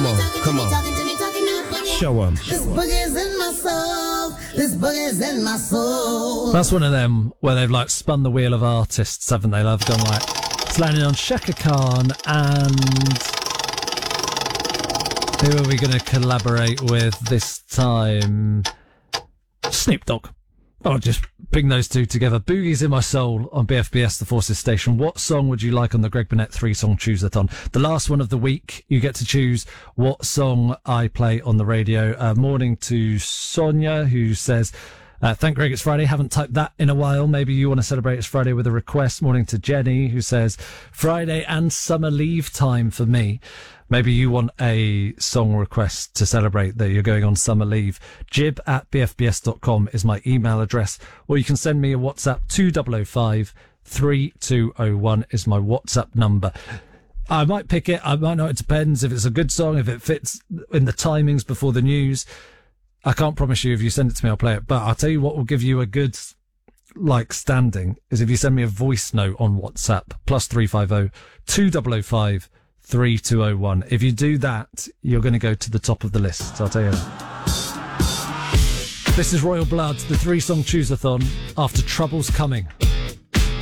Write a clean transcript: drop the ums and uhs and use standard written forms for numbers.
Come on. Show 'em. This boogie's in my soul. This boogie's in my soul. That's one of them where they've like spun the wheel of artists, haven't they? They've gone like, it's landing on Shaka Khan, and who are we going to collaborate with this time? Snoop Dogg. I'll just bring those two together. Boogie's in My Soul on BFBS, The Forces Station. What song would you like on the Greg Burnett 3-song Choose-a-thon? The last one of the week, you get to choose what song I play on the radio. Morning to Sonia, who says, thank Greg, it's Friday. Haven't typed that in a while. Maybe you want to celebrate it's Friday with a request. Morning to Jenny, who says, Friday and summer leave time for me. Maybe you want a song request to celebrate that you're going on summer leave. jib@bfbs.com is my email address, or you can send me a WhatsApp. 2005 3201 is my WhatsApp number. I might pick it, I might not. It depends if it's a good song, if it fits in the timings before the news. I can't promise you if you send it to me, I'll play it. But I'll tell you what will give you a good, standing is if you send me a voice note on WhatsApp, +350 2005 3201. If you do that, you're going to go to the top of the list. I'll tell you that. This is Royal Blood, the 3-song Choose-a-thon, After Trouble's Coming.